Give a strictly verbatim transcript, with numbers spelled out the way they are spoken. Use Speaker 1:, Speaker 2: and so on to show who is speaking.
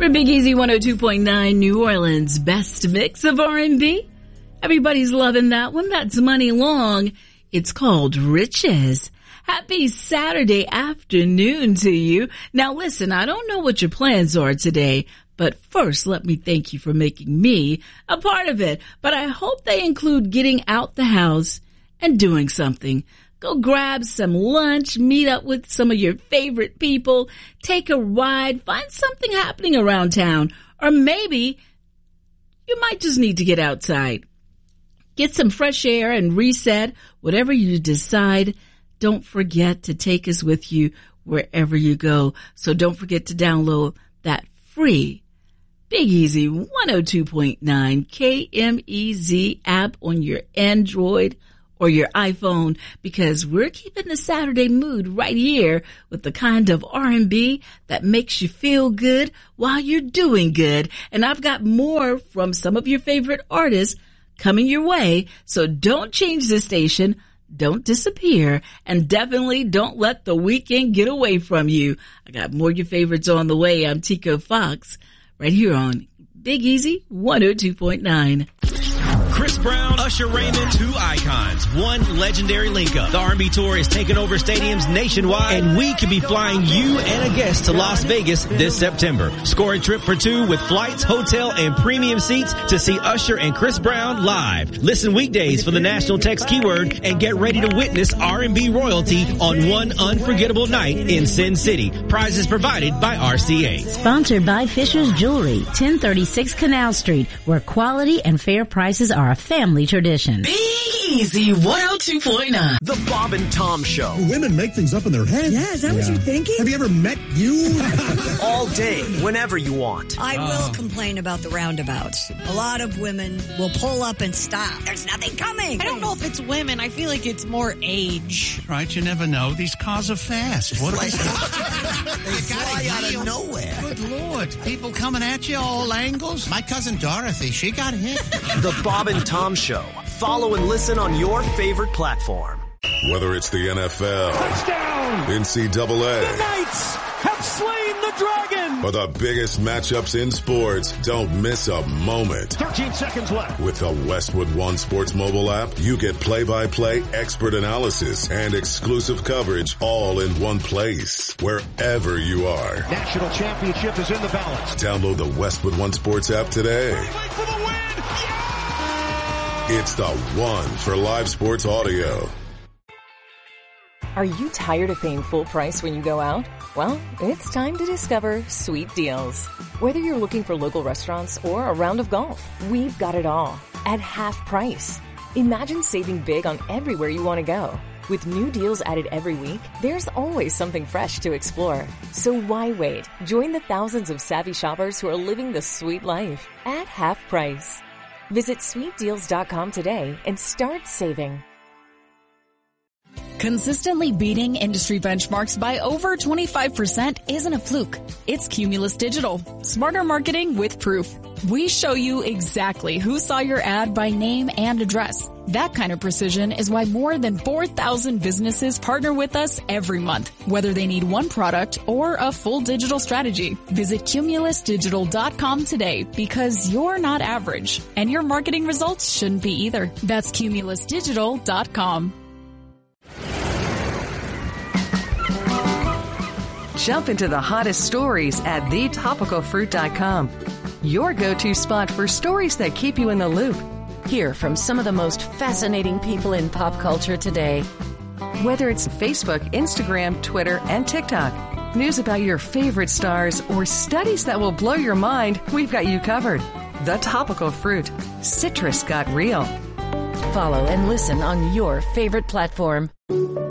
Speaker 1: For Big Easy one oh two point nine, New Orleans' best mix of R and B. Everybody's loving that one. That's Money Long. It's called Riches. Happy Saturday afternoon to you. Now listen, I don't know what your plans are today, but first let me thank you for making me a part of it. But I hope they include getting out the house and doing something. Go grab some lunch, meet up with some of your favorite people, take a ride, find something happening around town, or maybe you might just need to get outside. Get some fresh air and reset. Whatever you decide, don't forget to take us with you wherever you go. So don't forget to download that free Big Easy one oh two point nine K M E Z app on your Android or your iPhone, because we're keeping the Saturday mood right here with the kind of R and B that makes you feel good while you're doing good. And I've got more from some of your favorite artists coming your way, so don't change the station, don't disappear, and definitely don't let the weekend get away from you. I got more of your favorites on the way. I'm Tico Fox, right here on Big Easy one oh two point nine.
Speaker 2: Chris Brown, Usher Raymond, two icons, one legendary link-up. The R and B Tour is taking over stadiums nationwide, and we could be flying you and a guest to Las Vegas this September. Score a trip for two with flights, hotel, and premium seats to see Usher and Chris Brown live. Listen weekdays for the national text keyword and get ready to witness R and B royalty on one unforgettable night in Sin City. Prizes provided by R C A.
Speaker 3: Sponsored by Fisher's Jewelry, ten thirty-six Canal Street, where quality and fair prices are a family tradition.
Speaker 4: Big Easy one oh two point nine.
Speaker 5: The Bob and Tom Show.
Speaker 6: Women make things up in their heads.
Speaker 7: Yeah, is that yeah. what you're thinking?
Speaker 6: Have you ever met you?
Speaker 5: All day, whenever you want.
Speaker 7: I oh. will complain about the roundabouts. A lot of women will pull up and stop. There's nothing coming.
Speaker 8: I don't know if it's women. I feel like it's more age.
Speaker 9: Right, you never know. These cars are fast. What are
Speaker 10: they they fly out of nowhere.
Speaker 9: Good Lord. People coming at you all angles. My cousin Dorothy, she got hit.
Speaker 5: The Bob and Tom Show. Follow and listen on your favorite platform.
Speaker 11: Whether it's the N F L,
Speaker 12: touchdown,
Speaker 11: N C double A,
Speaker 12: the Knights have slain the dragon,
Speaker 11: or the biggest matchups in sports, don't miss a moment.
Speaker 12: thirteen seconds left.
Speaker 11: With the Westwood One Sports mobile app, you get play-by-play expert analysis and exclusive coverage all in one place, wherever you are.
Speaker 12: National championship is in the balance.
Speaker 11: Download the Westwood One Sports app today.
Speaker 12: For the win. Yeah!
Speaker 11: It's the one for live sports audio.
Speaker 13: Are you tired of paying full price when you go out? Well, it's time to discover Sweet Deals. Whether you're looking for local restaurants or a round of golf, we've got it all at half price. Imagine saving big on everywhere you want to go. With new deals added every week, there's always something fresh to explore. So why wait? Join the thousands of savvy shoppers who are living the sweet life at half price. Visit sweet deals dot com today and start saving.
Speaker 14: Consistently beating industry benchmarks by over twenty-five percent isn't a fluke. It's Cumulus Digital. Smarter marketing with proof. We show you exactly who saw your ad by name and address. That kind of precision is why more than four thousand businesses partner with us every month, whether they need one product or a full digital strategy. Visit cumulus digital dot com today, because you're not average, and your marketing results shouldn't be either. That's cumulus digital dot com.
Speaker 15: Jump into the hottest stories at the topical fruit dot com. Your go-to spot for stories that keep you in the loop.
Speaker 16: Hear from some of the most fascinating people in pop culture today.
Speaker 15: Whether it's Facebook, Instagram, Twitter, and TikTok, news about your favorite stars, or studies that will blow your mind, we've got you covered. The Topical Fruit. Citrus got real.
Speaker 16: Follow and listen on your favorite platform.